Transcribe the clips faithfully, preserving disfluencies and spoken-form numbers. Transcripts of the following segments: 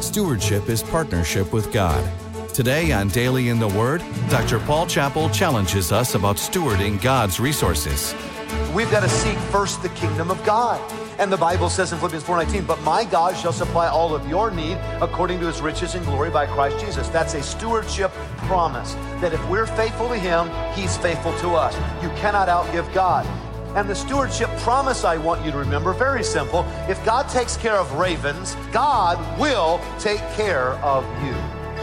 Stewardship is partnership with God. Today on Daily in the Word, Doctor Paul Chappell challenges us about stewarding God's resources. We've got to seek first the kingdom of God. And the Bible says in Philippians four nineteen, but my God shall supply all of your need according to his riches and glory by Christ Jesus. That's a stewardship promise, that if we're faithful to him, he's faithful to us. You cannot outgive God. And the stewardship promise I want you to remember, very simple. If God takes care of ravens, God will take care of you.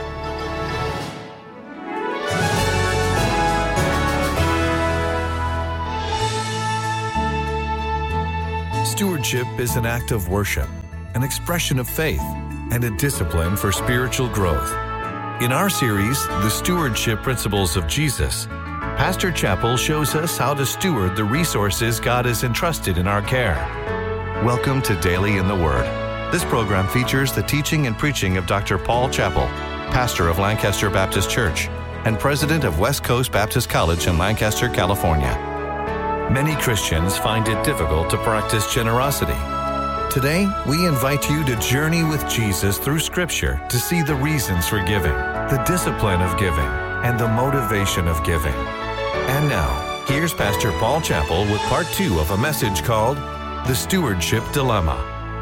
Stewardship is an act of worship, an expression of faith, and a discipline for spiritual growth. In our series, The Stewardship Principles of Jesus, Pastor Chappell shows us how to steward the resources God has entrusted in our care. Welcome to Daily in the Word. This program features the teaching and preaching of Doctor Paul Chappell, pastor of Lancaster Baptist Church and president of West Coast Baptist College in Lancaster, California. Many Christians find it difficult to practice generosity. Today, we invite you to journey with Jesus through Scripture to see the reasons for giving, the discipline of giving, and the motivation of giving. And now, here's Pastor Paul Chappell with part two of a message called The Stewardship Dilemma.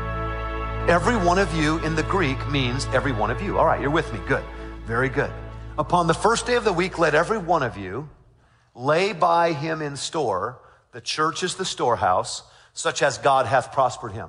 Every one of you in the Greek means every one of you. All right, you're with me. Good. Very good. Upon the first day of the week, let every one of you lay by him in store. The church is the storehouse, such as God hath prospered him.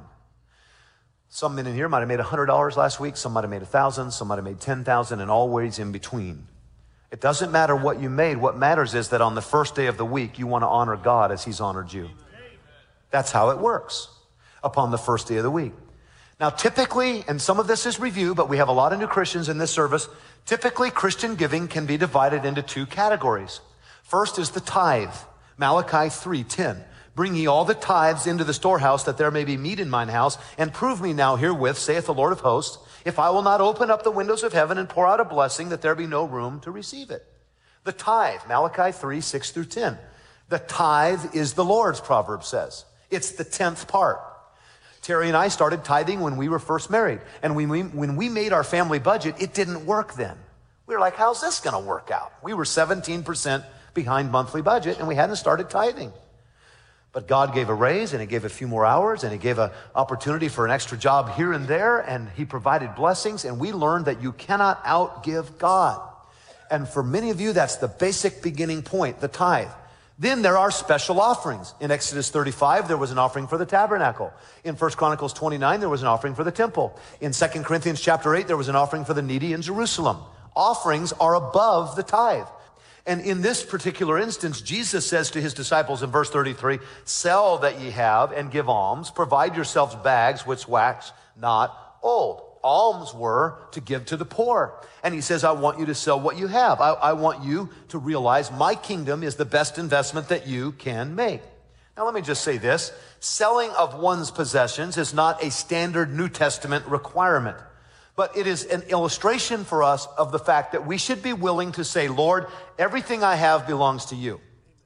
Some men in here might have made one hundred dollars last week. Some might have made one thousand dollars. Some might have made ten thousand dollars, and always in between. It doesn't matter what you made. What matters is that on the first day of the week, you want to honor God as he's honored you. That's how it works upon the first day of the week. Now, typically, and some of this is review, but we have a lot of new Christians in this service. Typically, Christian giving can be divided into two categories. First is the tithe. Malachi three ten. Bring ye all the tithes into the storehouse, that there may be meat in mine house, and prove me now herewith, saith the Lord of hosts, if I will not open up the windows of heaven and pour out a blessing, that there be no room to receive it. The tithe, Malachi three six through ten. The tithe is the Lord's, Proverbs says. It's the tenth part. Terry and I started tithing when we were first married. And when we, when we made our family budget, it didn't work then. We were like, how's this going to work out? We were seventeen percent behind monthly budget, and we hadn't started tithing. But God gave a raise, and he gave a few more hours, and he gave an opportunity for an extra job here and there, and he provided blessings, and we learned that you cannot outgive God. And for many of you, that's the basic beginning point, the tithe. Then there are special offerings. In Exodus thirty-five, there was an offering for the tabernacle. In First Chronicles twenty-nine, there was an offering for the temple. In Second Corinthians chapter eight, there was an offering for the needy in Jerusalem. Offerings are above the tithe. And in this particular instance, Jesus says to his disciples in verse thirty-three, sell that ye have and give alms. Provide yourselves bags which wax not old. Alms were to give to the poor. And he says, I want you to sell what you have. I, I want you to realize my kingdom is the best investment that you can make. Now, let me just say this. Selling of one's possessions is not a standard New Testament requirement. But it is an illustration for us of the fact that we should be willing to say, Lord, everything I have belongs to you.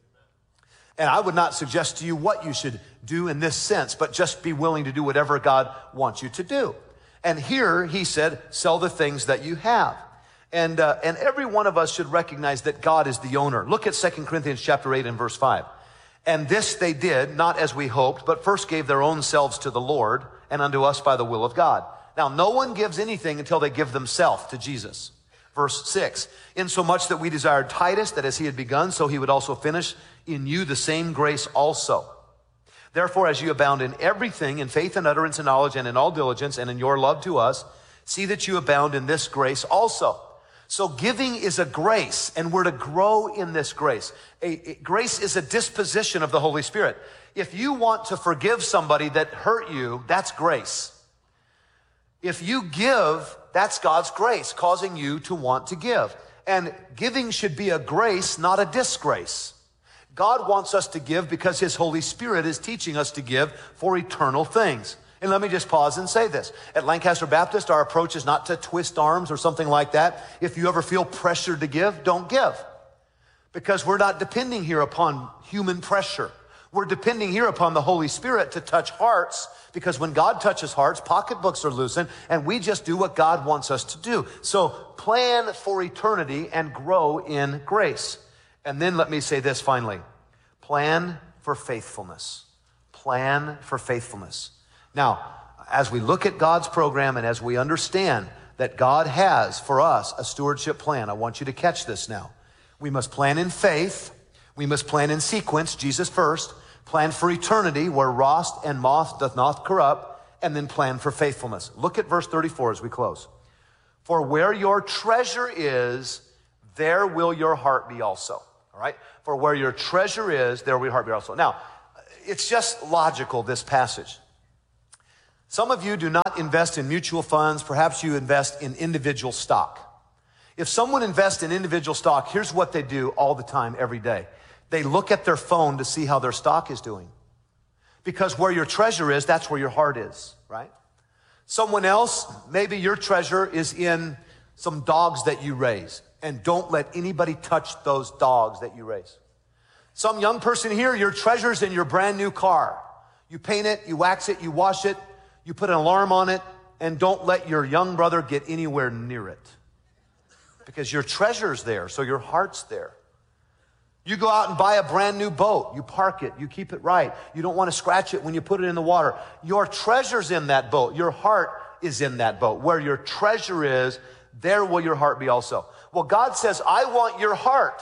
And I would not suggest to you what you should do in this sense, but just be willing to do whatever God wants you to do. And here he said, sell the things that you have. And uh, and every one of us should recognize that God is the owner. Look at Second Corinthians chapter eight and verse five. And this they did, not as we hoped, but first gave their own selves to the Lord, and unto us by the will of God. Now, no one gives anything until they give themselves to Jesus. Verse six, insomuch that we desired Titus, that as he had begun, so he would also finish in you the same grace also. Therefore, as you abound in everything, in faith and utterance and knowledge, and in all diligence, and in your love to us, see that you abound in this grace also. So giving is a grace, and we're to grow in this grace. A, a, grace is a disposition of the Holy Spirit. If you want to forgive somebody that hurt you, that's grace. If you give, that's God's grace, causing you to want to give. And giving should be a grace, not a disgrace. God wants us to give because his Holy Spirit is teaching us to give for eternal things. And let me just pause and say this. At Lancaster Baptist, our approach is not to twist arms or something like that. If you ever feel pressured to give, don't give. Because we're not depending here upon human pressure. We're depending here upon the Holy Spirit to touch hearts, because when God touches hearts, pocketbooks are loosened, and we just do what God wants us to do. So plan for eternity and grow in grace. And then let me say this finally. Plan for faithfulness. Plan for faithfulness. Now, as we look at God's program and as we understand that God has for us a stewardship plan, I want you to catch this now. We must plan in faith. We must plan in sequence, Jesus first. Plan for eternity, where rust and moth doth not corrupt, and then plan for faithfulness. Look at verse thirty-four as we close. For where your treasure is, there will your heart be also. All right? For where your treasure is, there will your heart be also. Now, it's just logical, this passage. Some of you do not invest in mutual funds. Perhaps you invest in individual stock. If someone invests in individual stock, here's what they do all the time, every day. They look at their phone to see how their stock is doing. Because where your treasure is, that's where your heart is, right? Someone else, maybe your treasure is in some dogs that you raise. And don't let anybody touch those dogs that you raise. Some young person here, your treasure's in your brand new car. You paint it, you wax it, you wash it, you put an alarm on it, and don't let your young brother get anywhere near it. Because your treasure's there, so your heart's there. You go out and buy a brand new boat. You park it. You keep it right. You don't want to scratch it when you put it in the water. Your treasure's in that boat. Your heart is in that boat. Where your treasure is, there will your heart be also. Well, God says, I want your heart.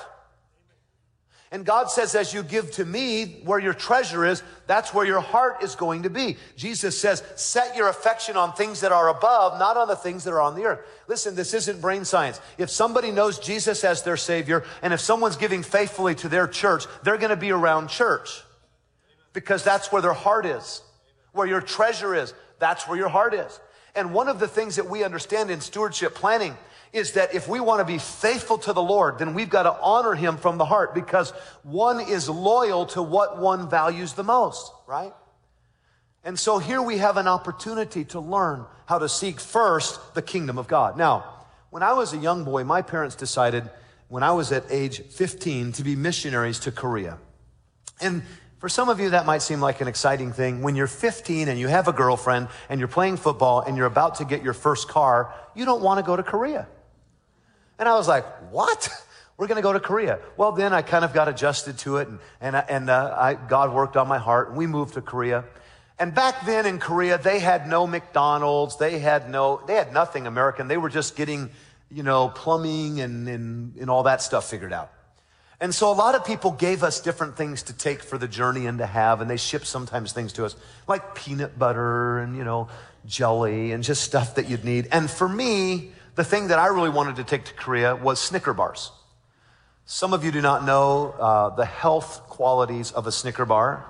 And God says, as you give to me, where your treasure is, that's where your heart is going to be. Jesus says, set your affection on things that are above, not on the things that are on the earth. Listen, this isn't brain science. If somebody knows Jesus as their Savior, and if someone's giving faithfully to their church, they're going to be around church. Because that's where their heart is. Where your treasure is, that's where your heart is. And one of the things that we understand in stewardship planning is that if we want to be faithful to the Lord, then we've got to honor him from the heart, because one is loyal to what one values the most, right? And so here we have an opportunity to learn how to seek first the kingdom of God. Now, when I was a young boy, my parents decided when I was at age fifteen to be missionaries to Korea. And for some of you, that might seem like an exciting thing. When you're fifteen and you have a girlfriend and you're playing football and you're about to get your first car, you don't want to go to Korea. And I was like, what? We're going to go to Korea. Well, then I kind of got adjusted to it, and, and, and uh, I, God worked on my heart, and we moved to Korea. And back then in Korea, they had no McDonald's. They had no, they had nothing American. They were just getting, you know, plumbing and, and, and all that stuff figured out. And so a lot of people gave us different things to take for the journey and to have, and they shipped sometimes things to us, like peanut butter and, you know, jelly and just stuff that you'd need. And for me, the thing that I really wanted to take to Korea was Snicker bars. Some of you do not know uh, the health qualities of a Snicker bar.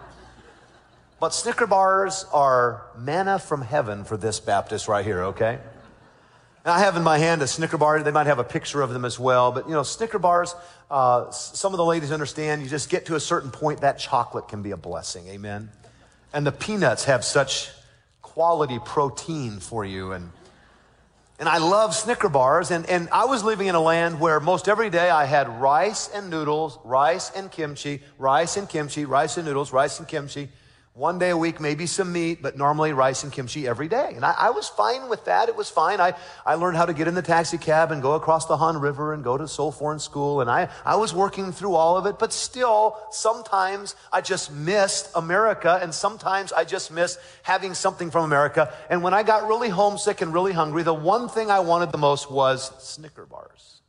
But Snicker bars are manna from heaven for this Baptist right here, okay? And I have in my hand a Snicker bar. They might have a picture of them as well. But, you know, Snicker bars, uh, some of the ladies understand you just get to a certain point, that chocolate can be a blessing, amen? And the peanuts have such quality protein for you. And And I love Snicker bars, and, and I was living in a land where most every day I had rice and noodles, rice and kimchi, rice and kimchi, rice and noodles, rice and kimchi. One day a week, maybe some meat, but normally rice and kimchi every day. And I, I was fine with that. It was fine. I, I learned how to get in the taxi cab and go across the Han River and go to Seoul Foreign School. And I, I was working through all of it, but still, sometimes I just missed America, and sometimes I just missed having something from America. And when I got really homesick and really hungry, the one thing I wanted the most was Snicker bars.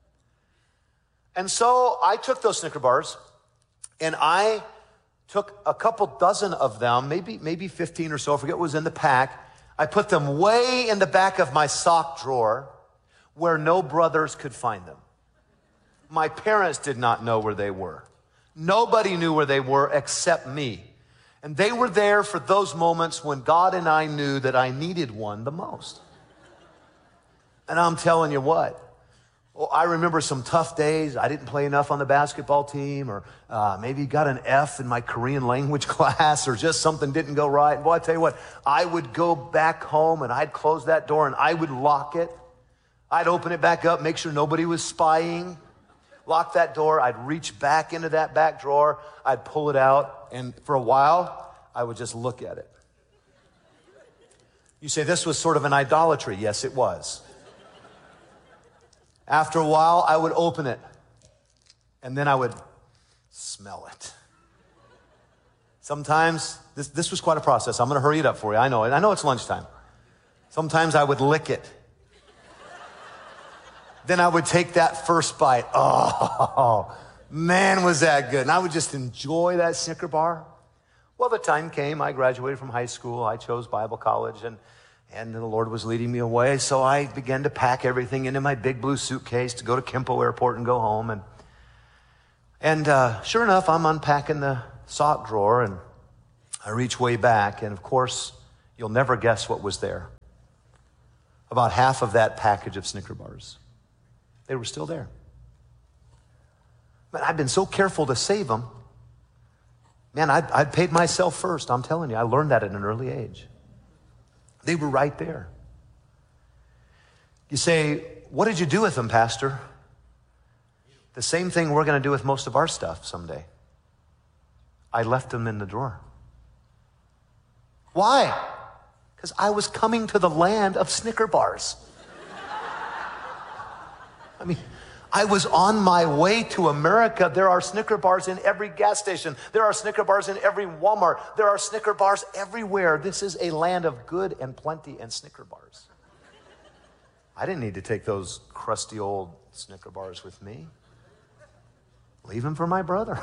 And so I took those Snicker bars, and I took a couple dozen of them, maybe maybe fifteen or so, I forget what was in the pack. I put them way in the back of my sock drawer where no brothers could find them. My parents did not know where they were. Nobody knew where they were except me. And they were there for those moments when God and I knew that I needed one the most. And I'm telling you what, well, I remember some tough days. I didn't play enough on the basketball team, or uh, maybe got an F in my Korean language class, or just something didn't go right. And boy, I tell you what, I would go back home and I'd close that door and I would lock it. I'd open it back up, make sure nobody was spying. lock that door. I'd reach back into that back drawer. I'd pull it out. And for a while, I would just look at it. You say this was sort of an idolatry. Yes, it was. After a while, I would open it. And then I would smell it. Sometimes, this, this was quite a process. I'm going to hurry it up for you. I know it. I know it's lunchtime. Sometimes I would lick it. Then I would take that first bite. Oh, man, was that good. And I would just enjoy that Snicker bar. Well, the time came. I graduated from high school. I chose Bible college, and, and the Lord was leading me away. So I began to pack everything into my big blue suitcase to go to Kimpo Airport and go home. And, and uh, sure enough, I'm unpacking the sock drawer, and I reach way back. And, of course, you'll never guess what was there. About half of that package of Snicker bars. They were still there. But I've been so careful to save them. Man, I'd, I'd paid myself first. I'm telling you, I learned that at an early age. They were right there. You say, what did you do with them, Pastor? The same thing we're going to do with most of our stuff someday. I left them in the drawer. Why? Because I was coming to the land of Snicker bars. I mean, I was on my way to America. There are Snicker bars in every gas station. There are Snicker bars in every Walmart. There are Snicker bars everywhere. This is a land of good and plenty and Snicker bars. I didn't need to take those crusty old Snicker bars with me. Leave them for my brother.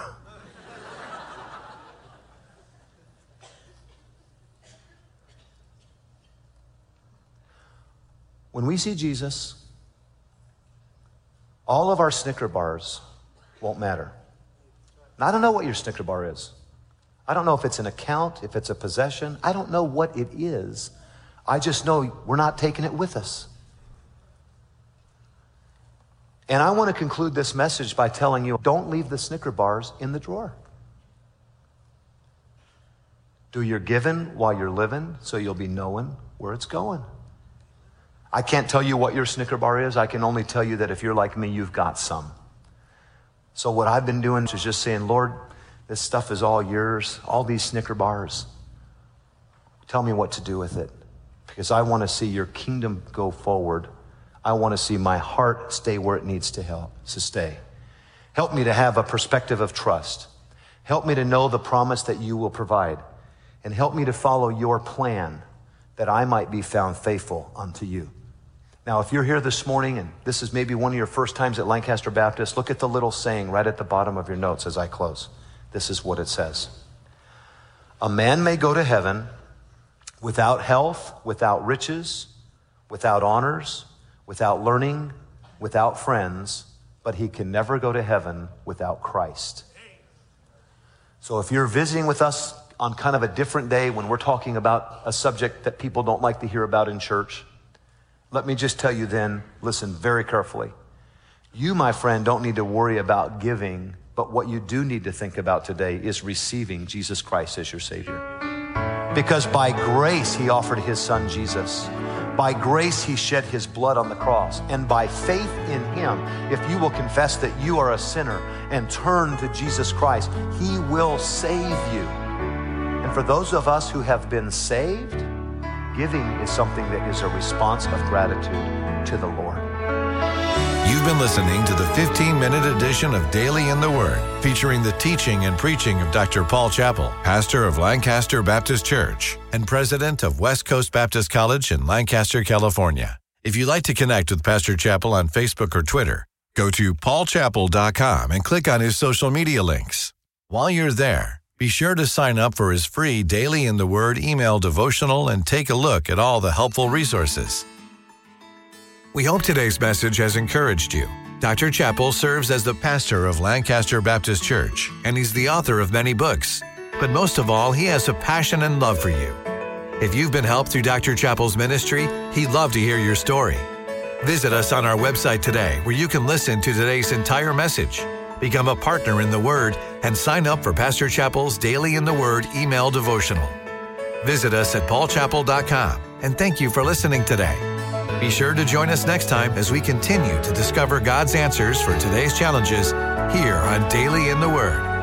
When we see Jesus, all of our Snicker bars won't matter. And I don't know what your Snicker bar is. I don't know if it's an account, if it's a possession. I don't know what it is. I just know we're not taking it with us. And I want to conclude this message by telling you, don't leave the Snicker bars in the drawer. Do your giving while you're living so you'll be knowing where it's going. I can't tell you what your Snicker bar is. I can only tell you that if you're like me, you've got some. So what I've been doing is just saying, Lord, this stuff is all yours, all these Snicker bars. Tell me what to do with it, because I want to see your kingdom go forward. I want to see my heart stay where it needs to help to stay. Help me to have a perspective of trust. Help me to know the promise that you will provide, and help me to follow your plan that I might be found faithful unto you. Now, if you're here this morning and this is maybe one of your first times at Lancaster Baptist, look at the little saying right at the bottom of your notes as I close. This is what it says. A man may go to heaven without health, without riches, without honors, without learning, without friends, but he can never go to heaven without Christ. So if you're visiting with us on kind of a different day when we're talking about a subject that people don't like to hear about in church, let me just tell you then, listen very carefully. You, my friend, don't need to worry about giving, but what you do need to think about today is receiving Jesus Christ as your Savior. Because by grace, he offered his son Jesus. By grace, he shed his blood on the cross. And by faith in him, if you will confess that you are a sinner and turn to Jesus Christ, he will save you. And for those of us who have been saved, giving is something that is a response of gratitude to the Lord. You've been listening to the fifteen-minute edition of Daily in the Word, featuring the teaching and preaching of Doctor Paul Chappell, pastor of Lancaster Baptist Church and president of West Coast Baptist College in Lancaster, California. If you'd like to connect with Pastor Chappell on Facebook or Twitter, go to paul chappell dot com and click on his social media links. While you're there, be sure to sign up for his free Daily in the Word email devotional and take a look at all the helpful resources. We hope today's message has encouraged you. Doctor Chappell serves as the pastor of Lancaster Baptist Church, and he's the author of many books. But most of all, he has a passion and love for you. If you've been helped through Doctor Chappell's ministry, he'd love to hear your story. Visit us on our website today, where you can listen to today's entire message, become a partner in the Word, and sign up for Pastor Chappell's Daily in the Word email devotional. Visit us at paul chappell dot com, and thank you for listening today. Be sure to join us next time as we continue to discover God's answers for today's challenges here on Daily in the Word.